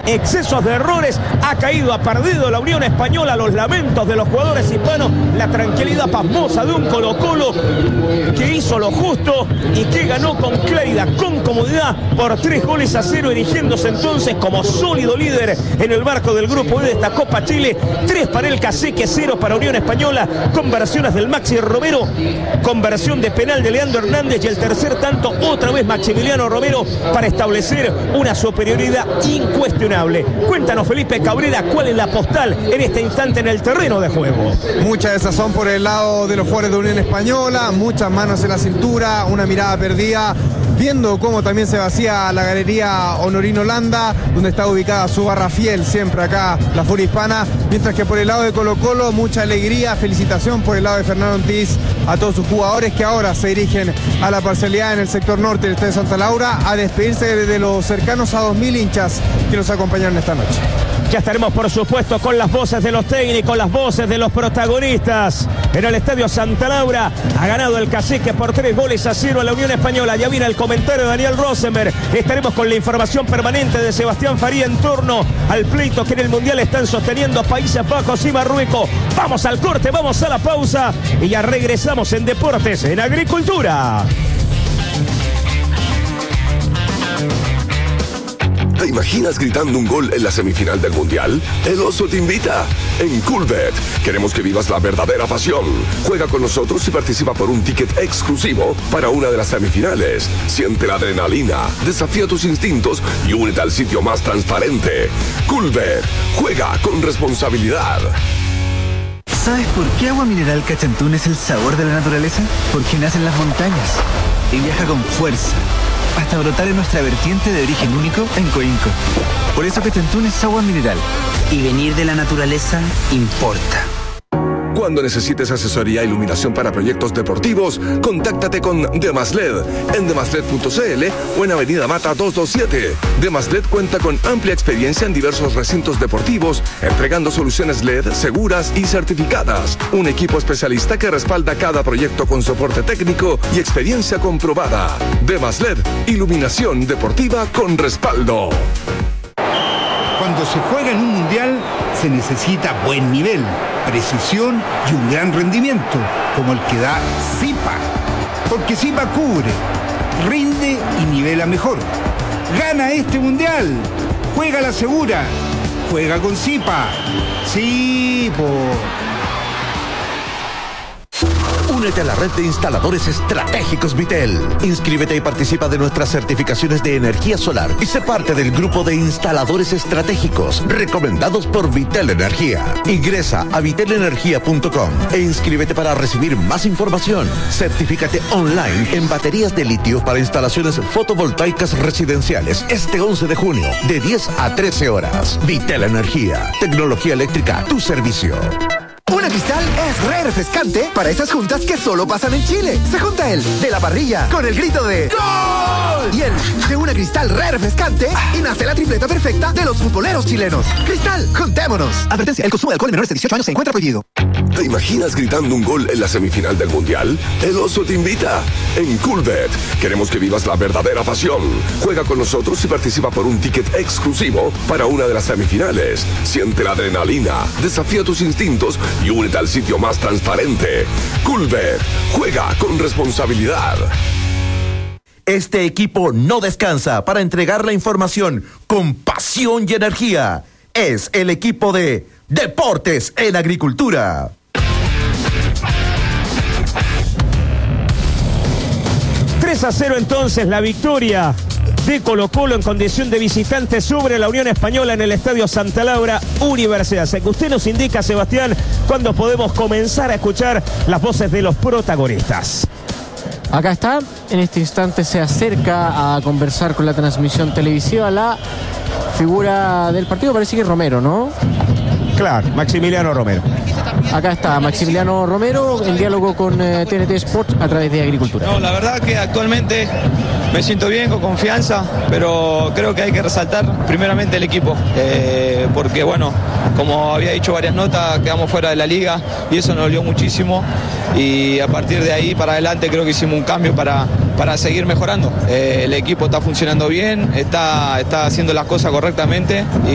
excesos de errores, ha caído, ha perdido la Unión Española, los lamentos de los jugadores hispanos, la tranquilidad pasmosa de un Colo-Colo que hizo lo justo y que ganó con claridad, con comodidad, por 3-0, erigiéndose entonces como sólido líder en el marco del grupo E de esta Copa Chile. 3 para el Cacique, 0 para Unión Española, conversiones del Maxi Romero, conversión de penal de Leandro Hernández y el tercer tanto otra vez Maximiliano Romero para establecer una superioridad incuestionable. Cuéntanos, Felipe Cabrera, cuál es la postal en este instante en el terreno de juego. Muchas de esas son por el lado de los jugadores de Unión Española, muchas manos en la cintura, una mirada perdida, viendo cómo también se vacía la galería Honorino Landa, donde está ubicada su barra fiel siempre acá, la Furia Hispana, mientras que por el lado de Colo-Colo, mucha alegría, felicitación por el lado de Fernando Ortiz a todos sus jugadores que ahora se dirigen a la parcialidad en el sector norte del Estadio Santa Laura a despedirse de los cercanos a 2.000 hinchas que los acompañaron esta noche. Ya estaremos, por supuesto, con las voces de los técnicos, las voces de los protagonistas. En el Estadio Santa Laura ha ganado el Cacique por 3-0 a la Unión Española. Ya viene el comentario de Daniel Rosenberg. Estaremos con la información permanente de Sebastián Faría en torno al pleito que en el Mundial están sosteniendo Países Bajos y Marruecos. Vamos al corte, vamos a la pausa y ya regresamos en Deportes en Agricultura. ¿Te imaginas gritando un gol en la semifinal del Mundial? El Oso te invita. En Coolbet queremos que vivas la verdadera pasión. Juega con nosotros y participa por un ticket exclusivo para una de las semifinales. Siente la adrenalina, desafía tus instintos y únete al sitio más transparente. Coolbet. Juega con responsabilidad. ¿Sabes por qué Agua Mineral Cachantún es el sabor de la naturaleza? Porque nace en las montañas y viaja con fuerza hasta brotar en nuestra vertiente de origen único en Coinco. Por eso Cachantún es agua mineral. Y venir de la naturaleza importa. Cuando necesites asesoría e iluminación para proyectos deportivos, contáctate con Demasled en demasled.cl o en Avenida Mata 227. Demasled cuenta con amplia experiencia en diversos recintos deportivos, entregando soluciones LED seguras y certificadas. Un equipo especialista que respalda cada proyecto con soporte técnico y experiencia comprobada. Demasled, iluminación deportiva con respaldo. Cuando se juega en un mundial, se necesita buen nivel, precisión y un gran rendimiento, como el que da Zipa. Porque Zipa cubre, rinde y nivela mejor. ¡Gana este mundial! ¡Juega la segura! ¡Juega con Zipa! ¡Sí, po! Únete a la red de instaladores estratégicos Vitel. Inscríbete y participa de nuestras certificaciones de energía solar y sé parte del grupo de instaladores estratégicos recomendados por Vitel Energía. Ingresa a vitelenergia.com e inscríbete para recibir más información. Certifícate online en baterías de litio para instalaciones fotovoltaicas residenciales este 11 de junio de 10 a 13 horas. Vitel Energía. Tecnología eléctrica a tu servicio. Una Cristal es re refrescante para esas juntas que solo pasan en Chile. Se junta el de la parrilla con el grito de ¡Gol! Y el de una Cristal re refrescante y nace la tripleta perfecta de los futboleros chilenos. Cristal, juntémonos. Advertencia, el consumo de alcohol en menores de 18 años se encuentra prohibido. ¿Te imaginas gritando un gol en la semifinal del Mundial? El Oso te invita. En Coolbet queremos que vivas la verdadera pasión. Juega con nosotros y participa por un ticket exclusivo para una de las semifinales. Siente la adrenalina, desafía tus instintos y únete al sitio más transparente. Coolbet. Juega con responsabilidad. Este equipo no descansa para entregar la información con pasión y energía. Es el equipo de Deportes en Agricultura. ...3-0 entonces la victoria de Colo-Colo en condición de visitante sobre la Unión Española en el Estadio Santa Laura Universidad. Sé que usted nos indica, Sebastián, cuándo podemos comenzar a escuchar las voces de los protagonistas. Acá está, en este instante se acerca a conversar con la transmisión televisiva la figura del partido, parece que es Romero, ¿no? Claro, Maximiliano Romero. Acá está Maximiliano Romero en diálogo con TNT Sports a través de Agricultura. No, la verdad que actualmente me siento bien, con confianza, pero creo que hay que resaltar primeramente el equipo, porque bueno, como había dicho varias notas, quedamos fuera de la liga y eso nos dolió muchísimo y a partir de ahí para adelante creo que hicimos un cambio para seguir mejorando. El equipo está funcionando bien, está haciendo las cosas correctamente y